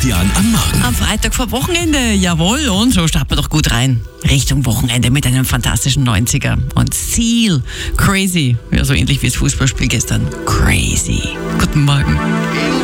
Christian am Morgen. Am Freitag vor Wochenende, jawohl, und so starten wir doch gut rein. Richtung Wochenende mit einem fantastischen 90er. Und Seal, Crazy, ja so ähnlich wie das Fußballspiel gestern. Crazy. Guten Morgen.